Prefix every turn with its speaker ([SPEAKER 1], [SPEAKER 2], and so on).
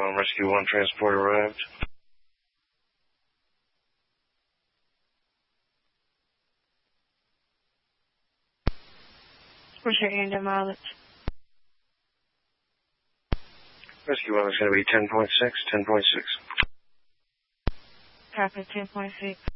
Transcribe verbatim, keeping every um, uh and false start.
[SPEAKER 1] Um, Rescue one transport arrived.
[SPEAKER 2] What's your end mileage?
[SPEAKER 1] Rescue one is going to be ten point six, ten point six.
[SPEAKER 2] Copy ten point six.